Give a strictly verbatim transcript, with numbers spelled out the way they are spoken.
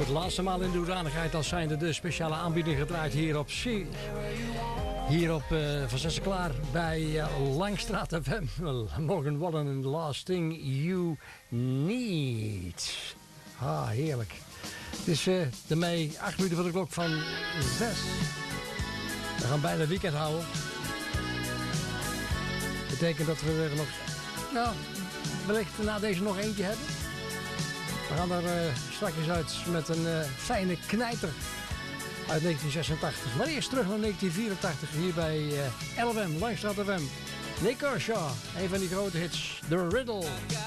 laatste maal in de hoedanigheid als zijnde de speciale aanbieding gedraaid hier op C. Hier op uh, Van Zessen klaar bij uh, Langstraat F M. Morgan Wallen and the Last Thing You Need. Ah, heerlijk. Het is uh, de mei, acht minuten voor de klok van zes. We gaan bijna weekend houden. Dat betekent dat we er nog, nou, wellicht na deze nog eentje hebben. We gaan er uh, straks uit met een uh, fijne knijter uit negentien zesentachtig. Maar eerst terug naar negentien vierentachtig hier bij uh, L F M, Langstraat F M. Nick Kershaw, een van die grote hits, The Riddle.